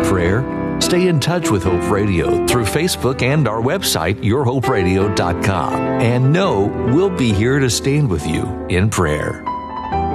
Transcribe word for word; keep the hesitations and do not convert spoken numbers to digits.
prayer? Stay in touch with Hope Radio through Facebook and our website, your hope radio dot com. And know we'll be here to stand with you in prayer.